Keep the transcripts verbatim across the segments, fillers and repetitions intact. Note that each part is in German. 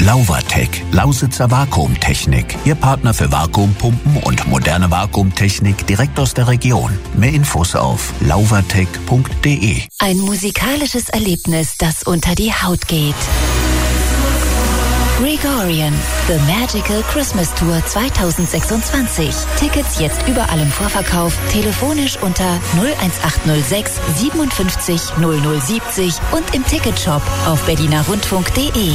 Lauvatec, Lausitzer Vakuumtechnik. Ihr Partner für Vakuumpumpen und moderne Vakuumtechnik direkt aus der Region. Mehr Infos auf lauvatec punkt de. Ein musikalisches Erlebnis, das unter die Haut geht. Gregorian, The Magical Christmas Tour zwanzig sechsundzwanzig. Tickets jetzt überall im Vorverkauf, telefonisch unter null eins acht null sechs siebenundfünfzig null null siebzig und im Ticketshop auf berliner rundfunk punkt de.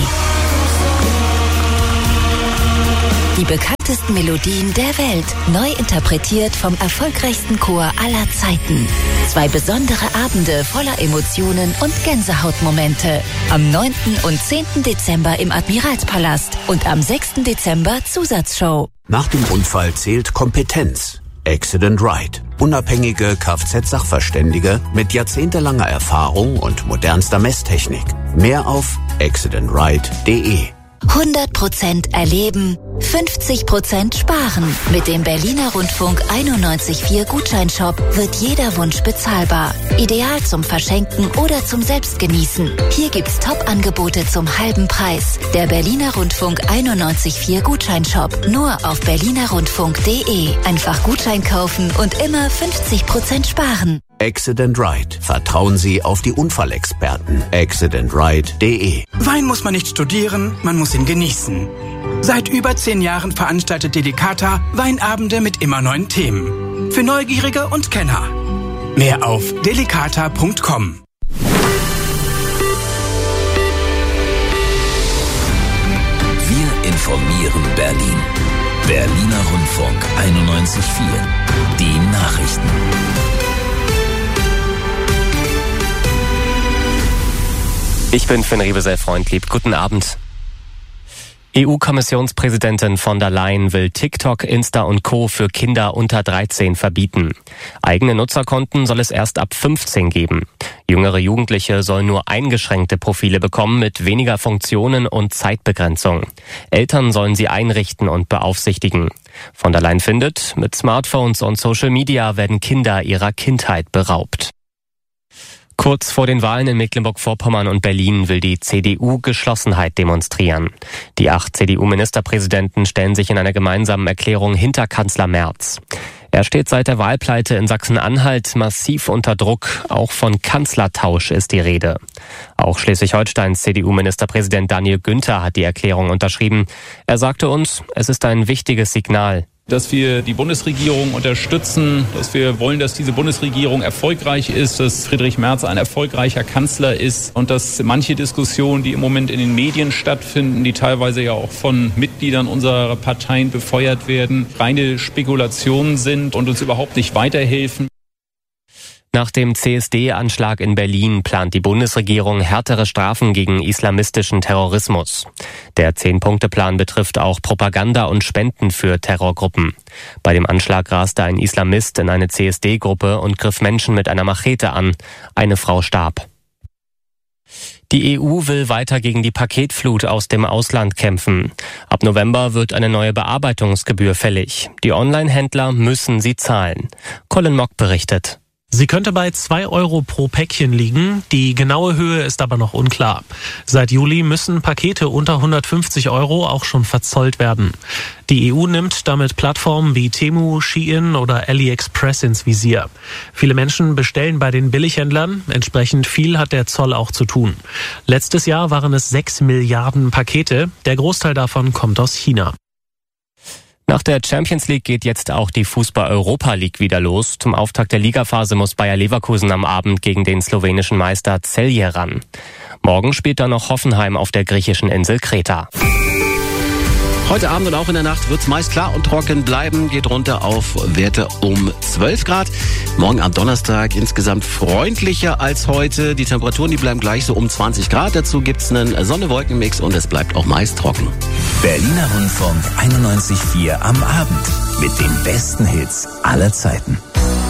Die bekanntesten Melodien der Welt, neu interpretiert vom erfolgreichsten Chor aller Zeiten. Zwei besondere Abende voller Emotionen und Gänsehautmomente. Am neunten und zehnten Dezember im Admiralspalast und am sechsten Dezember Zusatzshow. Nach dem Unfall zählt Kompetenz. Accident Right. Unabhängige Kfz-Sachverständige mit jahrzehntelanger Erfahrung und modernster Messtechnik. Mehr auf accident right punkt de. hundert Prozent erleben, fünfzig Prozent sparen. Mit dem Berliner Rundfunk einundneunzig Komma vier Gutscheinshop wird jeder Wunsch bezahlbar. Ideal zum Verschenken oder zum Selbstgenießen. Hier gibt's Top-Angebote zum halben Preis. Der Berliner Rundfunk einundneunzig Komma vier Gutscheinshop. Nur auf berliner rundfunk punkt de. Einfach Gutschein kaufen und immer fünfzig Prozent sparen. Accident Right. Vertrauen Sie auf die Unfallexperten. accident right punkt de. Wein muss man nicht studieren, man muss ihn genießen. Seit über zehn Jahren veranstaltet Delicata Weinabende mit immer neuen Themen. Für Neugierige und Kenner. Mehr auf delicata punkt com. Wir informieren Berlin. Berliner Rundfunk einundneunzig Komma vier. Die Nachrichten. Ich bin Finn Riebesell-Freundlieb. Guten Abend. E U-Kommissionspräsidentin von der Leyen will TikTok, Insta und Co. für Kinder unter dreizehn verbieten. Eigene Nutzerkonten soll es erst ab fünfzehn geben. Jüngere Jugendliche sollen nur eingeschränkte Profile bekommen mit weniger Funktionen und Zeitbegrenzung. Eltern sollen sie einrichten und beaufsichtigen. Von der Leyen findet, mit Smartphones und Social Media werden Kinder ihrer Kindheit beraubt. Kurz vor den Wahlen in Mecklenburg-Vorpommern und Berlin will die C D U Geschlossenheit demonstrieren. Die acht C D U-Ministerpräsidenten stellen sich in einer gemeinsamen Erklärung hinter Kanzler Merz. Er steht seit der Wahlpleite in Sachsen-Anhalt massiv unter Druck. Auch von Kanzlertausch ist die Rede. Auch Schleswig-Holsteins C D U-Ministerpräsident Daniel Günther hat die Erklärung unterschrieben. Er sagte uns, es ist ein wichtiges Signal. Dass wir die Bundesregierung unterstützen, dass wir wollen, dass diese Bundesregierung erfolgreich ist, dass Friedrich Merz ein erfolgreicher Kanzler ist und dass manche Diskussionen, die im Moment in den Medien stattfinden, die teilweise ja auch von Mitgliedern unserer Parteien befeuert werden, reine Spekulationen sind und uns überhaupt nicht weiterhelfen. Nach dem C S D-Anschlag in Berlin plant die Bundesregierung härtere Strafen gegen islamistischen Terrorismus. Der Zehn-Punkte-Plan betrifft auch Propaganda und Spenden für Terrorgruppen. Bei dem Anschlag raste ein Islamist in eine C S D-Gruppe und griff Menschen mit einer Machete an. Eine Frau starb. Die E U will weiter gegen die Paketflut aus dem Ausland kämpfen. Ab November wird eine neue Bearbeitungsgebühr fällig. Die Online-Händler müssen sie zahlen. Colin Mock berichtet. Sie könnte bei zwei Euro pro Päckchen liegen, die genaue Höhe ist aber noch unklar. Seit Juli müssen Pakete unter hundertfünfzig Euro auch schon verzollt werden. Die E U nimmt damit Plattformen wie Temu, Shein oder AliExpress ins Visier. Viele Menschen bestellen bei den Billighändlern, entsprechend viel hat der Zoll auch zu tun. Letztes Jahr waren es sechs Milliarden Pakete, der Großteil davon kommt aus China. Nach der Champions League geht jetzt auch die Fußball-Europa League wieder los. Zum Auftakt der Ligaphase muss Bayer Leverkusen am Abend gegen den slowenischen Meister Celje ran. Morgen spielt dann noch Hoffenheim auf der griechischen Insel Kreta. Heute Abend und auch in der Nacht wird es meist klar und trocken bleiben, geht runter auf Werte um zwölf Grad. Morgen am Donnerstag insgesamt freundlicher als heute. Die Temperaturen, die bleiben gleich so um zwanzig Grad. Dazu gibt es einen Sonne-Wolken-Mix und es bleibt auch meist trocken. Berliner Rundfunk einundneunzig Komma vier am Abend mit den besten Hits aller Zeiten.